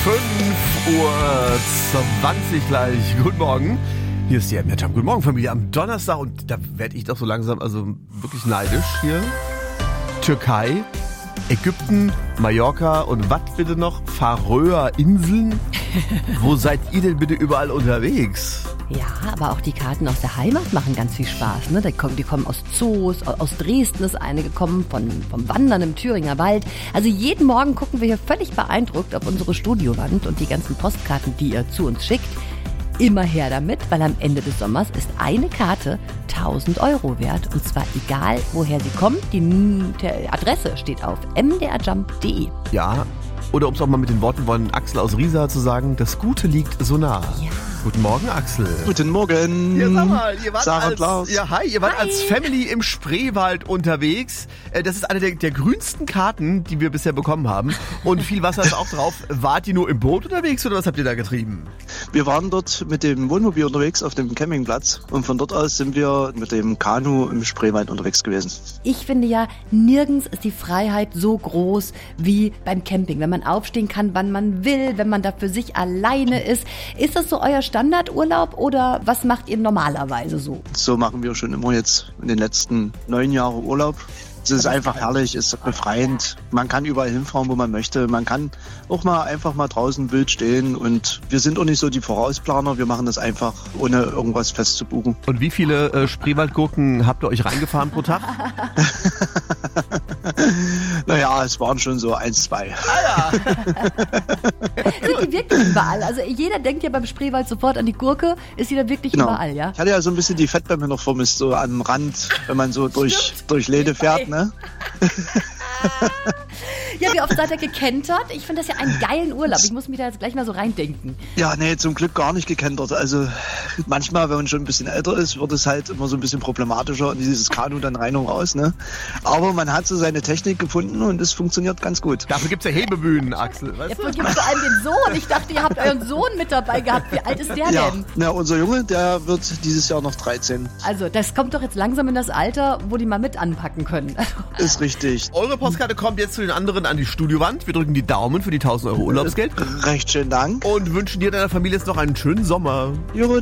5:20 Uhr gleich. Guten Morgen. Hier ist die Jam. Guten Morgen, Familie. Am Donnerstag, und da werde ich doch so langsam wirklich neidisch hier. Türkei, Ägypten, Mallorca und was bitte noch? Färöer Inseln? Wo seid ihr denn bitte überall unterwegs? Ja, aber auch die Karten aus der Heimat machen ganz viel Spaß. Ne? Die kommen aus Zoos, aus Dresden ist eine gekommen, vom Wandern im Thüringer Wald. Also jeden Morgen gucken wir hier völlig beeindruckt auf unsere Studiowand und die ganzen Postkarten, die ihr zu uns schickt. Immer her damit, weil am Ende des Sommers ist eine Karte 1.000 € wert. Und zwar egal, woher sie kommt. Die Adresse steht auf mdrjump.de. Ja, oder um es auch mal mit den Worten von Axel aus Riesa zu sagen, das Gute liegt so nah. Ja. Guten Morgen, Axel. Guten Morgen. Ja, sag mal, ihr wart Sarah und Lars. Ja, hi, ihr wart als Family im Spreewald unterwegs. Das ist eine der grünsten Karten, die wir bisher bekommen haben. Und viel Wasser ist auch drauf. Wart ihr nur im Boot unterwegs oder was habt ihr da getrieben? Wir waren dort mit dem Wohnmobil unterwegs auf dem Campingplatz. Und von dort aus sind wir mit dem Kanu im Spreewald unterwegs gewesen. Ich finde ja, nirgends ist die Freiheit so groß wie beim Camping. Wenn man aufstehen kann, wann man will, wenn man da für sich alleine ist. Ist das so euer Standardurlaub oder was macht ihr normalerweise so? So machen wir schon immer jetzt in den letzten 9 Jahren Urlaub. Es ist einfach herrlich, es ist befreiend. Man kann überall hinfahren, wo man möchte. Man kann auch einfach mal draußen wild stehen. Und wir sind auch nicht so die Vorausplaner. Wir machen das einfach, ohne irgendwas festzubuchen. Und wie viele Spreewaldgurken habt ihr euch reingefahren pro Tag? Naja, es waren schon so 1, 2. Ah, ja. Sind die wirklich überall? Also jeder denkt ja beim Spreewald sofort an die Gurke. Ist die da wirklich überall, ja? Ich hatte ja so ein bisschen die Fettbämme noch vermisst, so am Rand, wenn man so durch Läde fährt, ne? Ja, wie oft seid ihr gekentert? Ich finde das ja einen geilen Urlaub. Ich muss mich da jetzt gleich mal so reindenken. Ja, nee, zum Glück gar nicht gekentert. Also manchmal, wenn man schon ein bisschen älter ist, wird es halt immer so ein bisschen problematischer und dieses Kanu dann rein und raus, ne? Aber man hat so seine Technik gefunden und es funktioniert ganz gut. Dafür gibt's ja Hebebühnen, Axel. Weißt du? Dafür gibt's vor allem den Sohn. Ich dachte, ihr habt euren Sohn mit dabei gehabt. Wie alt ist der denn? Ja, unser Junge, der wird dieses Jahr noch 13. Also, das kommt doch jetzt langsam in das Alter, wo die mal mit anpacken können. Ist richtig. Eure Postkarte kommt jetzt zu den anderen an die Studiowand. Wir drücken die Daumen für die 1.000 € Urlaubsgeld. Recht schönen Dank. Und wünschen dir und deiner Familie jetzt noch einen schönen Sommer. Jo,